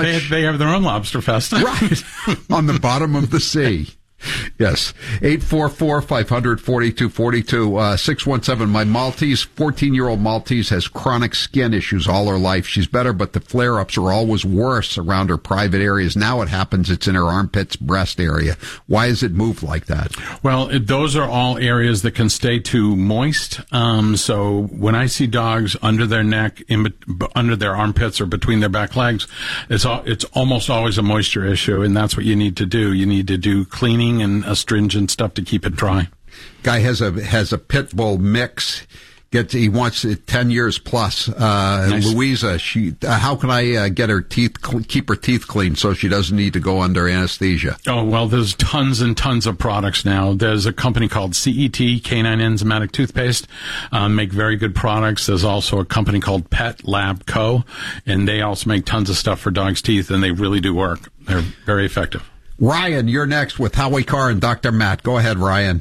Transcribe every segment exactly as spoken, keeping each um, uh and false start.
much. They, they have their own lobster fest. Right. On the bottom of the sea. Yes. eight four four, five hundred, forty-two forty-two. Uh, six one seven. My Maltese, fourteen-year-old Maltese, has chronic skin issues all her life. She's better, but the flare-ups are always worse around her private areas. Now it happens, it's in her armpits, breast area. Why does it move like that? Well, it, those are all areas that can stay too moist. Um, so when I see dogs under their neck, in, under their armpits, or between their back legs, it's all, it's almost always a moisture issue, and that's what you need to do. You need to do cleaning and astringent stuff to keep it dry. Guy has a has a pit bull mix. Gets he wants it ten years plus. Uh, nice. Louisa, she uh, how can I uh, get her teeth cl- keep her teeth clean so she doesn't need to go under anesthesia? Oh well, there's tons and tons of products now. There's a company called C E T, Canine Enzymatic Toothpaste, um, make very good products. There's also a company called Pet Lab Co, and they also make tons of stuff for dogs' teeth, and they really do work. They're very effective. Ryan, you're next with Howie Carr and Doctor Matt. Go ahead, Ryan.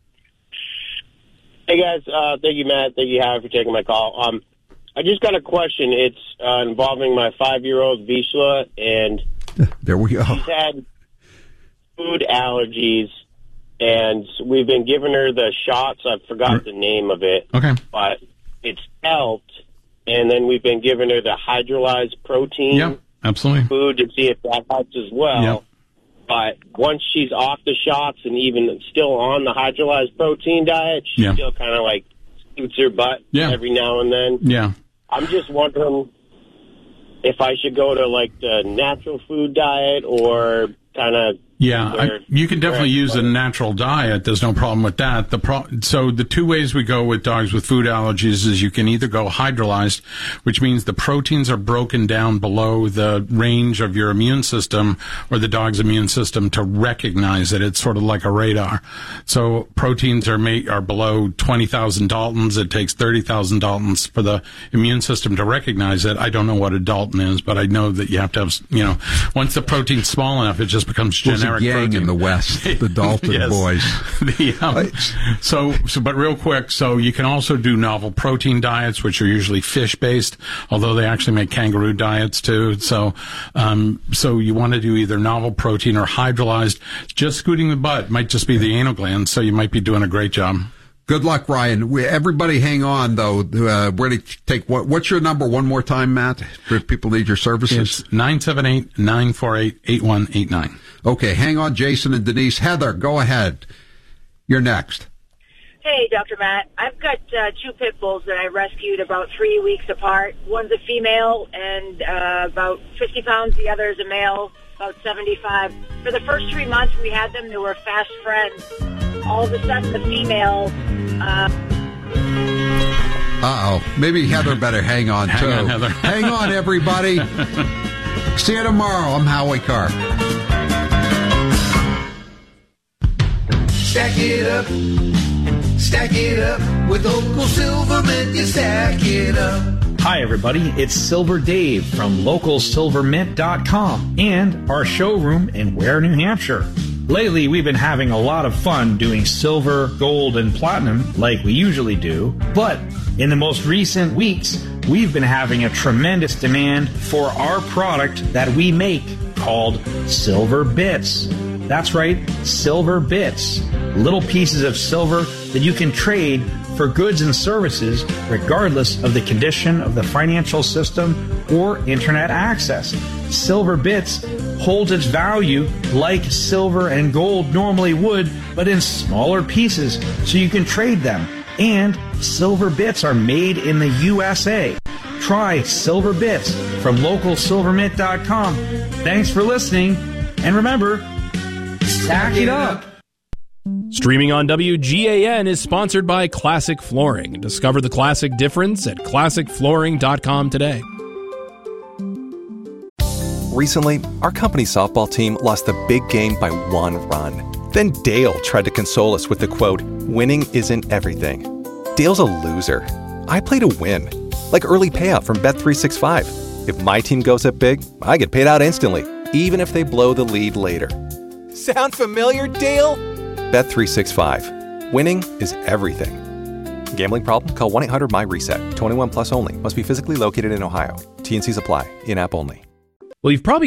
Hey, guys. Uh, thank you, Matt. Thank you, Howie, for taking my call. Um, I just got a question. It's uh, involving my five-year-old Vizsla, and there we go. She's had food allergies, and we've been giving her the shots. I forgot the name of it. Okay. But it's helped, and then we've been giving her the hydrolyzed protein yep, absolutely. food to see if that helps as well. Yep. But once she's off the shots and even still on the hydrolyzed protein diet, she yeah. still kind of like scoots her butt yeah. every now and then. Yeah. I'm just wondering if I should go to like the natural food diet or kind of. Yeah, I, you can definitely use a natural diet. There's no problem with that. The pro- so the two ways we go with dogs with food allergies is you can either go hydrolyzed, which means the proteins are broken down below the range of your immune system or the dog's immune system to recognize it. It's sort of like a radar. So proteins are ma- are below twenty thousand Daltons. It takes thirty thousand Daltons for the immune system to recognize it. I don't know what a Dalton is, but I know that you have to have, you know, once the protein's small enough, it just becomes generic. Yang protein. In the West, the Dalton yes. boys. the, um, so, so, but real quick, so you can also do novel protein diets, which are usually fish-based, although they actually make kangaroo diets too. So, um, so you want to do either novel protein or hydrolyzed. Just scooting the butt might just be the anal gland, so you might be doing a great job. Good luck, Ryan. We, everybody hang on, though. Uh, where to take what? What's your number one more time, Matt, if people need your services? It's nine seven eight, nine four eight, eight one eight nine. Okay, hang on, Jason and Denise. Heather, go ahead. You're next. Hey, Doctor Matt. I've got uh, two pit bulls that I rescued about three weeks apart. One's a female and uh, about fifty pounds. The other is a male, about seventy-five. For the first three months we had them, they were fast friends. All of a sudden, the female... Uh, Uh-oh. Maybe Heather better hang on, hang too. On, Heather. Hang on, everybody. See you tomorrow. I'm Howie Carr. Stack it up. Stack it up. With local Silvermint, you stack it up. Hi, everybody. It's Silver Dave from local silver mint dot com and our showroom in Ware, New Hampshire. Lately, we've been having a lot of fun doing silver, gold, and platinum like we usually do. But in the most recent weeks, we've been having a tremendous demand for our product that we make called Silver Bits. That's right, Silver Bits. Little pieces of silver that you can trade for goods and services regardless of the condition of the financial system or internet access. Silver Bits holds its value like silver and gold normally would, but in smaller pieces so you can trade them. And Silver Bits are made in the U S A. Try Silver Bits from local silver mint dot com. Thanks for listening, and remember, stack it up. Streaming on W G A N is sponsored by Classic Flooring. Discover the classic difference at classic flooring dot com today. Recently, our company's softball team lost the big game by one run. Then Dale tried to console us with the quote, "Winning isn't everything." Dale's a loser. I play to win. Like early payout from Bet three sixty-five. If my team goes up big, I get paid out instantly, even if they blow the lead later. Sound familiar, Dale? Bet three sixty-five. Winning is everything. Gambling problem? Call one eight hundred M Y reset. twenty-one plus only. Must be physically located in Ohio. T and C's apply. In-app only. Well, you've probably